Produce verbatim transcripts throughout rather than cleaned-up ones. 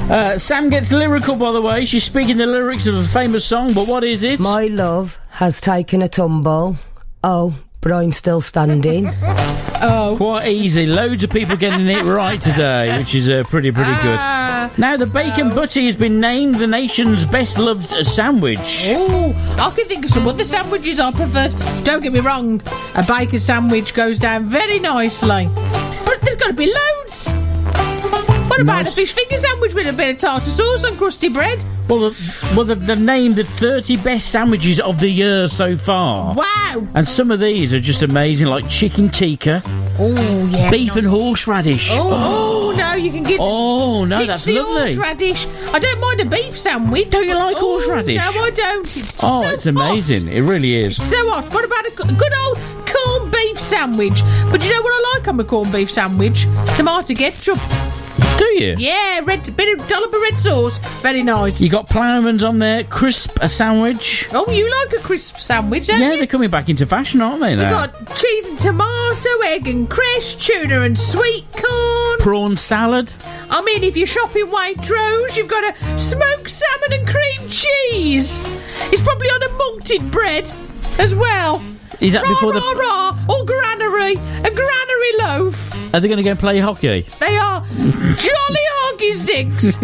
Uh, Sam gets lyrical, by the way. She's speaking the lyrics of a famous song, but what is it? My love has taken a tumble. Oh, but I'm still standing. Oh. Quite easy. Loads of people getting it right today, which is uh, pretty, pretty good. Ah. Now, the bacon Oh. butty has been named the nation's best-loved sandwich. Oh, I can think of some other sandwiches I prefer. Don't get me wrong, a bacon sandwich goes down very nicely. But there's got to be loads. What about Nice. a fish finger sandwich with a bit of tartar sauce and crusty bread? Well, the, well they've, they've named the thirty best sandwiches of the year so far. Wow. And some of these are just amazing, like chicken tikka, Oh, yeah. beef and horseradish. Oh, oh, no, you can get Oh, no, ditch that's the lovely. horseradish. I don't mind a beef sandwich. Don't you like Oh, horseradish? No, I don't. It's Oh, so it's amazing. hot. It really is. So what? What about a g- good old corned beef sandwich? But you know what I like on my corned beef sandwich? Tomato ketchup. Do you? Yeah, red bit of dollop of red sauce. Very nice. You got Ploughman's on there, crisp a sandwich. Oh, you like a crisp sandwich, don't Yeah, you? they're coming back into fashion, aren't they, You've now? got cheese and tomato, egg and cress, tuna and sweet corn. Prawn salad. I mean, if you're shopping Waitrose, you've got a smoked salmon and cream cheese. It's probably on a malted bread as well. Is that rah, before rah, the... rah, or granary, a granary loaf. Are they going to go play hockey? They are jolly hockey sticks.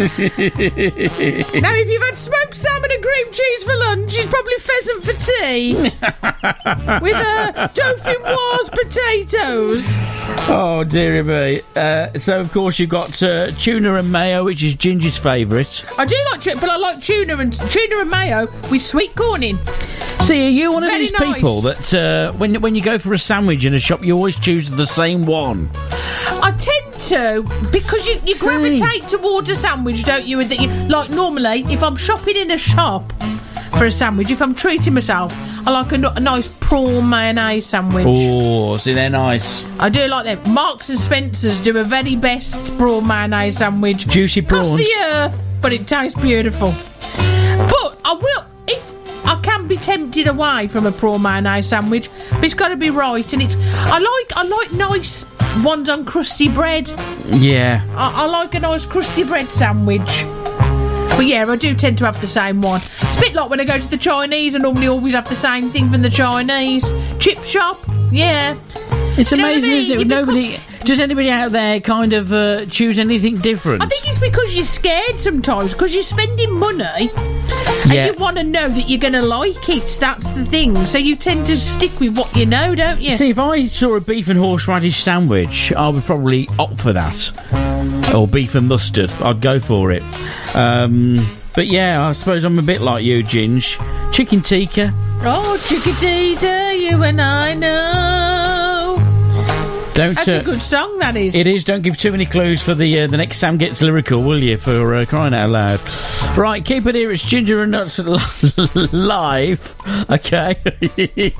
Now, if you've had smoked salmon and cream cheese for lunch, it's probably pheasant for tea. With uh, dauphinoise potatoes. Oh, dearie me. Uh, so, of course, you've got uh, tuna and mayo, which is Ginger's favourite. I do like tuna, but I like tuna and tuna and mayo with sweet corn in. See, are you one of Very these nice. people that uh, when when you go for a sandwich in a shop, you always choose the same one? I tend to, because you, you See. gravitate towards a sandwich, don't you? That you like normally, if I'm shopping in a shop for a sandwich, if I'm treating myself, I like a, n- a nice prawn mayonnaise sandwich. Oh, see, they're nice. I do like them. Marks and Spencer's do a very best prawn mayonnaise sandwich. Juicy prawns. Cost the earth, but it tastes beautiful. But I will, if I can be tempted away from a prawn mayonnaise sandwich, but it's got to be right. And it's I like I like nice ones on crusty bread. Yeah. I, I like a nice crusty bread sandwich. But yeah, I do tend to have the same one. It's a bit like when I go to the Chinese, I normally always have the same thing from the Chinese. Chip shop, yeah. It's You know what I amazing, mean? isn't it? You Nobody... Does anybody out there kind of uh, choose anything different? I think it's because you're scared sometimes, because you're spending money and Yeah. you want to know that you're going to like it. That's the thing. So you tend to stick with what you know, don't you? See, if I saw a beef and horseradish sandwich, I would probably opt for that. Or beef and mustard. I'd go for it. Um, but yeah, I suppose I'm a bit like you, Ginge. Chicken tikka. Oh, chickadee, you and I know. Don't. That's uh, a good song, that is. It is. Don't give too many clues for the uh, the next Sam Gets Lyrical, will you? For uh, crying out loud. Right, keep it here. It's Ginger and Nuts live. Okay.